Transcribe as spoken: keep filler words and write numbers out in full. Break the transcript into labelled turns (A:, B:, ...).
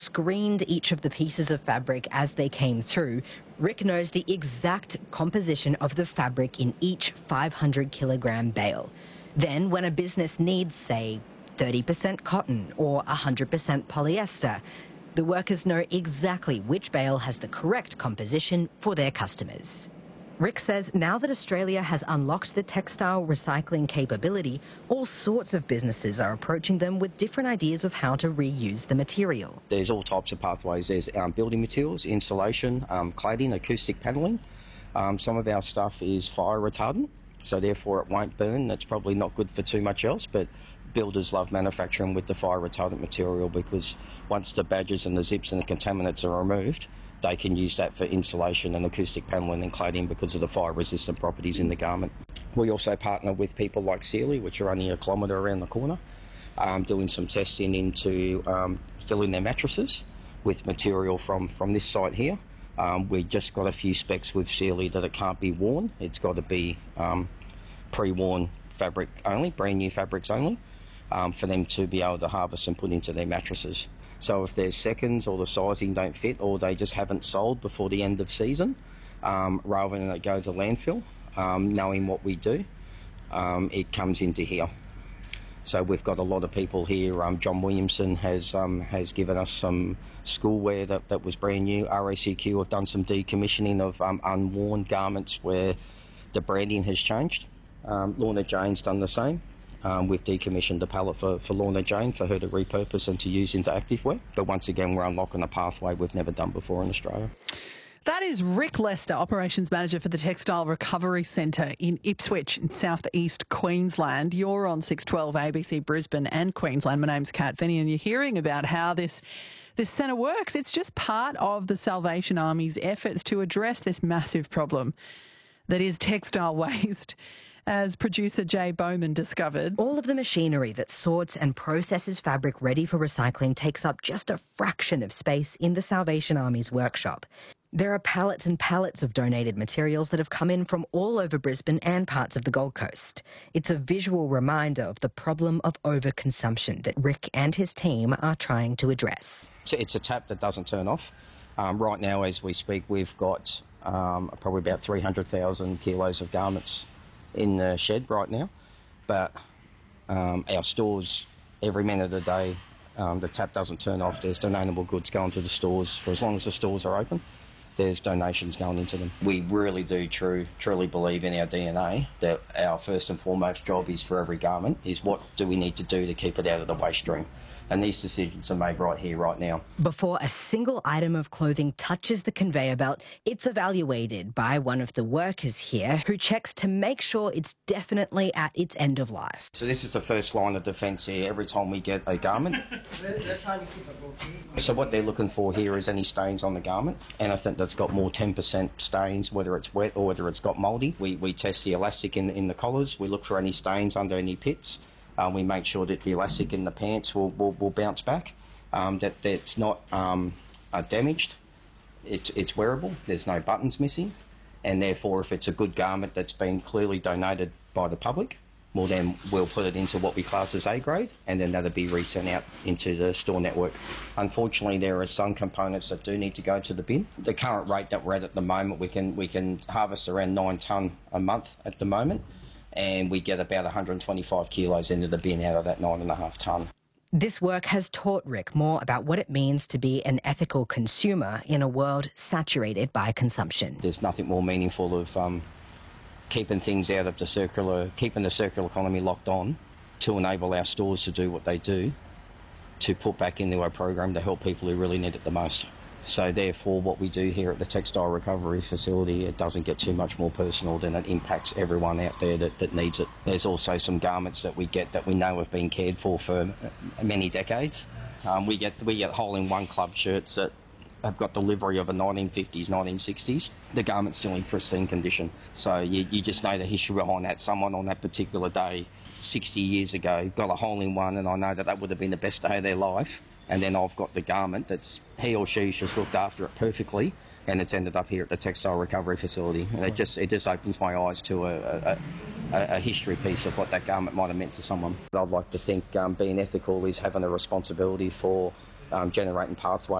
A: screened each of the pieces of fabric as they came through, Rick knows the exact composition of the fabric in each five hundred kilogram bale. Then, when a business needs, say, thirty percent cotton or one hundred percent polyester, the workers know exactly which bale has the correct composition for their customers. Rick says now that Australia has unlocked the textile recycling capability, all sorts of businesses are approaching them with different ideas of how to reuse the material.
B: There's all types of pathways. There's um, building materials, insulation, um, cladding, acoustic panelling. Um, some of our stuff is fire retardant, so therefore it won't burn. That's probably not good for too much else, but builders love manufacturing with the fire retardant material because once the badges and the zips and the contaminants are removed, they can use that for insulation and acoustic panelling and cladding because of the fire-resistant properties in the garment. We also partner with people like Sealy, which are only a kilometre around the corner, um, doing some testing into um, filling their mattresses with material from, from this site here. Um, we just got a few specs with Sealy that it can't be worn. It's got to be um, pre-worn fabric only, brand new fabrics only, um, for them to be able to harvest and put into their mattresses. So if there's seconds or the sizing don't fit or they just haven't sold before the end of season, um, rather than it go to landfill, um, knowing what we do, um, it comes into here. So we've got a lot of people here. Um, John Williamson has um, has given us some schoolwear that, that was brand new. R A C Q have done some decommissioning of um, unworn garments where the branding has changed. Um, Lorna Jane's done the same. Um, we've decommissioned the pallet for, for Lorna Jane for her to repurpose and to use into activewear. But once again, we're unlocking a pathway we've never done before in Australia.
C: That is Rick Lester, Operations Manager for the Textile Recovery Centre in Ipswich in South East Queensland. You're on six twelve A B C Brisbane and Queensland. My name's Kat Finney and you're hearing about how this this centre works. It's just part of the Salvation Army's efforts to address this massive problem that is textile waste. As producer Jay Bowman discovered,
A: all of the machinery that sorts and processes fabric ready for recycling takes up just a fraction of space in the Salvation Army's workshop. There are pallets and pallets of donated materials that have come in from all over Brisbane and parts of the Gold Coast. It's a visual reminder of the problem of overconsumption that Rick and his team are trying to address.
B: It's a tap that doesn't turn off. Um, right now, as we speak, we've got um, probably about three hundred thousand kilos of garments in the shed right now, but um, our stores, every minute of the day, um, the tap doesn't turn off. There's donatable goods going to the stores for as long as the stores are open. There's donations going into them. We really do true, truly believe in our D N A that our first and foremost job is for every garment is what do we need to do to keep it out of the waste stream. And these decisions are made right here, right now.
A: Before a single item of clothing touches the conveyor belt, it's evaluated by one of the workers here who checks to make sure it's definitely at its end of life.
B: So this is the first line of defence here every time we get a garment. So what they're looking for here is any stains on the garment. Anything that's got more ten percent stains, whether it's wet or whether it's got mouldy. We, we test the elastic in, in the collars. We look for any stains under any pits. Um, we make sure that the elastic in the pants will, will, will bounce back, um, that it's not um, uh, damaged, it's, it's wearable, there's no buttons missing, and therefore if it's a good garment that's been clearly donated by the public, well then we'll put it into what we class as A grade, and then that'll be resent out into the store network. Unfortunately, there are some components that do need to go to the bin. The current rate that we're at at the moment, we can, we can harvest around nine tonne a month at the moment, and we get about one hundred twenty-five kilos into the bin out of that nine and a half tonne.
A: This work has taught Rick more about what it means to be an ethical consumer in a world saturated by consumption.
B: There's nothing more meaningful of um, keeping things out of the circular, keeping the circular economy locked on to enable our stores to do what they do, to put back into our program to help people who really need it the most. So therefore, what we do here at the Textile Recovery Facility, it doesn't get too much more personal than it impacts everyone out there that, that needs it. There's also some garments that we get that we know have been cared for for many decades. Um, we get we get hole-in-one club shirts that have got delivery of a nineteen fifties, nineteen sixties. The garment's still in pristine condition. So you, you just know the history behind that. Someone on that particular day, sixty years ago, got a hole-in-one, and I know that that would have been the best day of their life. And then I've got the garment that's he or she's just looked after it perfectly, and it's ended up here at the Textile Recovery Facility. And it just it just opens my eyes to a, a, a, a history piece of what that garment might have meant to someone. I'd like to think um, being ethical is having a responsibility for um, generating pathways